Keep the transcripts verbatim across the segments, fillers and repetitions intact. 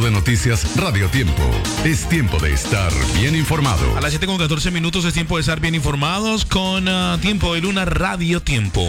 de noticias Radio Tiempo. Es tiempo de estar bien informado. A las siete con catorce minutos es tiempo de estar bien informados con uh, Tiempo de Luna Radio Tiempo.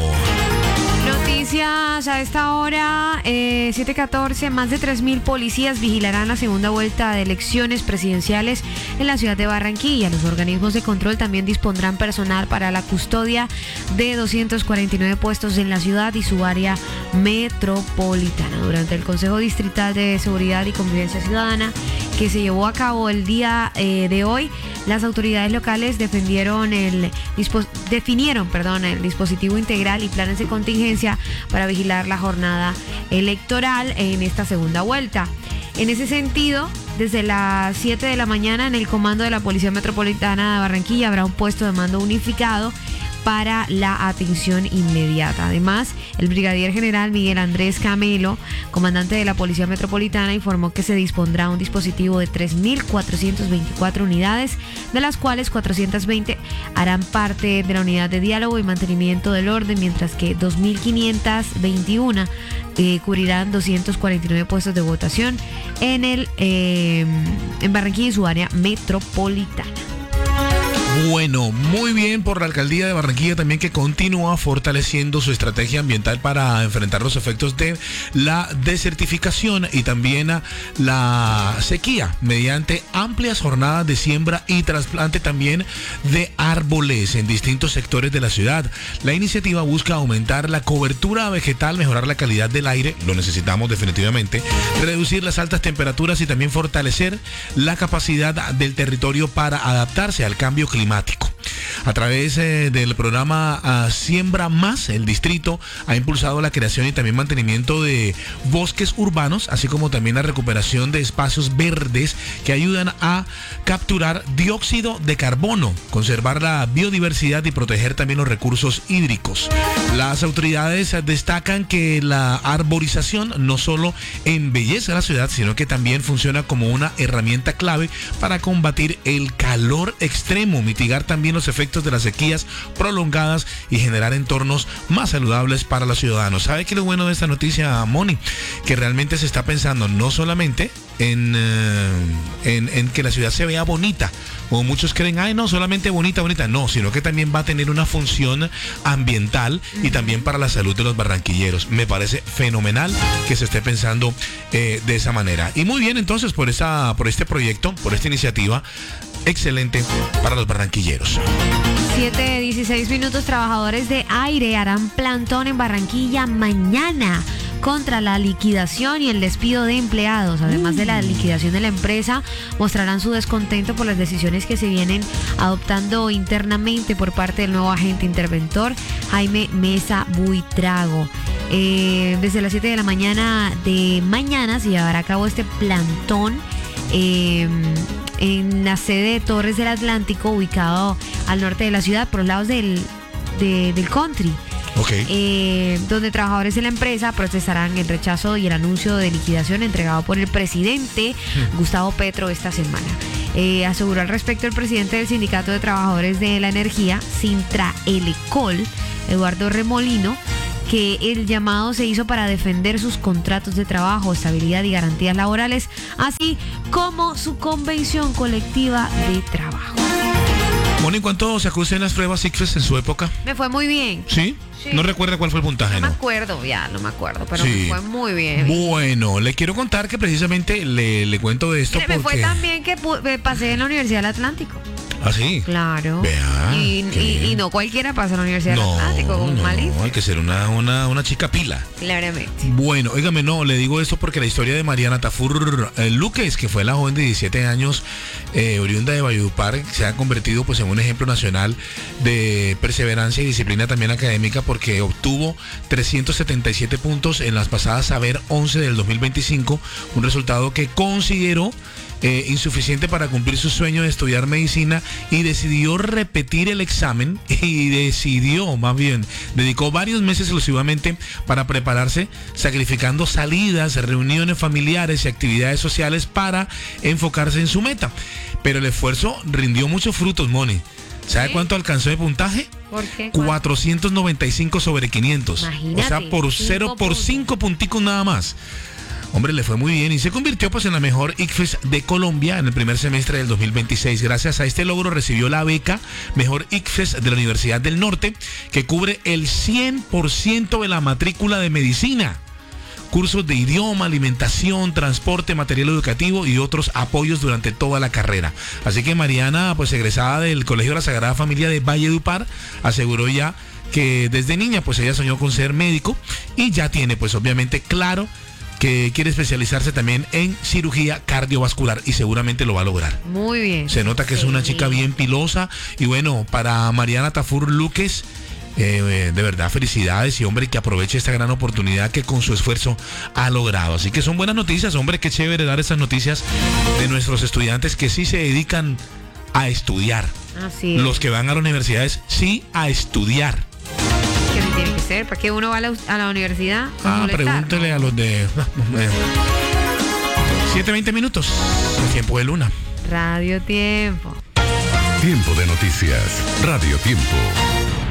Noticias a esta hora, eh, siete catorce, más de tres mil policías vigilarán la segunda vuelta de elecciones presidenciales en la ciudad de Barranquilla. Los organismos de control también dispondrán personal para la custodia de doscientos cuarenta y nueve puestos en la ciudad y su área metropolitana. Durante el Consejo Distrital de Seguridad y Convivencia Ciudadana, que se llevó a cabo el día eh, de hoy, las autoridades locales defendieron el, dispo, definieron perdón, el dispositivo integral y planes de contingencia para vigilar la jornada electoral en esta segunda vuelta. En ese sentido, desde las siete de la mañana en el comando de la Policía Metropolitana de Barranquilla habrá un puesto de mando unificado para la atención inmediata. Además, el brigadier general Miguel Andrés Camelo, comandante de la Policía Metropolitana, informó que se dispondrá un dispositivo de tres mil cuatrocientas veinticuatro unidades, de las cuales cuatrocientas veinte harán parte de la unidad de diálogo y mantenimiento del orden, mientras que dos mil quinientas veintiuno eh, cubrirán doscientos cuarenta y nueve puestos de votación en, el, eh, en Barranquilla y su área metropolitana. Bueno, muy bien por la Alcaldía de Barranquilla también, que continúa fortaleciendo su estrategia ambiental para enfrentar los efectos de la desertificación y también la sequía mediante amplias jornadas de siembra y trasplante también de árboles en distintos sectores de la ciudad. La iniciativa busca aumentar la cobertura vegetal, mejorar la calidad del aire, lo necesitamos definitivamente, reducir las altas temperaturas y también fortalecer la capacidad del territorio para adaptarse al cambio climático. A través eh, del programa uh, Siembra Más, el distrito ha impulsado la creación y también mantenimiento de bosques urbanos, así como también la recuperación de espacios verdes que ayudan a capturar dióxido de carbono, conservar la biodiversidad y proteger también los recursos hídricos. Las autoridades destacan que la arborización no solo embellece la ciudad, sino que también funciona como una herramienta clave para combatir el calor extremo, mitigar también los efectos de las sequías prolongadas y generar entornos más saludables para los ciudadanos. ¿Sabe qué es lo bueno de esta noticia, Moni? Que realmente se está pensando no solamente en, uh, en, en que la ciudad se vea bonita, como muchos creen, ay no, solamente bonita, bonita, no, sino que también va a tener una función ambiental y también para la salud de los barranquilleros. Me parece fenomenal que se esté pensando eh, de esa manera. Y muy bien, entonces, por, esa, por este proyecto, por esta iniciativa, excelente para los barranquilleros. siete dieciséis minutos. Trabajadores de aire harán plantón en Barranquilla mañana contra la liquidación y el despido de empleados. Además de la liquidación de la empresa, mostrarán su descontento por las decisiones que se vienen adoptando internamente por parte del nuevo agente interventor Jaime Mesa Buitrago. Eh, desde las siete de la mañana de mañana se llevará a cabo este plantón eh, en la sede de Torres del Atlántico, ubicado al norte de la ciudad, por los lados del, de, del country. Okay. Eh, donde trabajadores de la empresa procesarán el rechazo y el anuncio de liquidación entregado por el presidente hmm. Gustavo Petro esta semana. Eh, aseguró al respecto el presidente del Sindicato de Trabajadores de la Energía, Sintraelecol, Eduardo Remolino, que el llamado se hizo para defender sus contratos de trabajo, estabilidad y garantías laborales, así como su convención colectiva de trabajo. Moni, ¿cuánto se acusan en las pruebas ICFES en su época? Me fue muy bien. ¿Sí? Sí. ¿No recuerda cuál fue el puntaje? No, no me acuerdo, ya no me acuerdo, pero sí. me fue muy bien. Bueno, le quiero contar que precisamente le, le cuento de esto. Mire, porque... me fue tan bien que pu- pasé en la Universidad del Atlántico. ¿Ah, sí? Claro. Vea, y, y, y no cualquiera pasa en la Universidad no, del Atlántico, como no, malísimo. hay que ser una, una, una chica pila. Claramente. Bueno, óigame, no, le digo esto porque la historia de Mariana Tafur eh, Luques, que fue la joven de diecisiete años, eh, oriunda de Valledupar, se ha convertido pues en un ejemplo nacional de perseverancia y disciplina también académica, porque obtuvo trescientos setenta y siete puntos en las pasadas Saber once del dos mil veinticinco, un resultado que consideró Eh, insuficiente para cumplir su sueño de estudiar medicina, y decidió repetir el examen y decidió, más bien, dedicó varios meses exclusivamente para prepararse, sacrificando salidas, reuniones familiares y actividades sociales para enfocarse en su meta. Pero el esfuerzo rindió muchos frutos, Moni. ¿Sabe ¿Sí? cuánto alcanzó de puntaje? ¿Por qué? cuatrocientos noventa y cinco sobre quinientos. Imagínate, o sea, por cero, por cinco punticos nada más. Hombre, le fue muy bien y se convirtió pues en la mejor I C F E S de Colombia en el primer semestre del dos mil veintiséis. Gracias a este logro recibió la beca Mejor I C F E S de la Universidad del Norte, que cubre el cien por ciento de la matrícula de medicina. Cursos de idioma, alimentación, transporte, material educativo y otros apoyos durante toda la carrera. Así que Mariana, pues egresada del Colegio de la Sagrada Familia de Valledupar, aseguró ya que desde niña pues ella soñó con ser médico y ya tiene pues obviamente claro que quiere especializarse también en cirugía cardiovascular y seguramente lo va a lograr. Muy bien. Se nota que es una chica bien pilosa y bueno, para Mariana Tafur Luques, Eh, de verdad, felicidades y hombre, que aproveche esta gran oportunidad que con su esfuerzo ha logrado. Así que son buenas noticias, hombre, qué chévere dar esas noticias de nuestros estudiantes que sí se dedican a estudiar. Así es. Los que van a las universidades, sí a estudiar. ¿Qué tiene que ser? ¿Para qué uno va a la, a la universidad? Ah, molestar, pregúntele ¿no? a los de siete veinte minutos, el tiempo de Luna. Radio Tiempo. Tiempo de noticias. Radio Tiempo.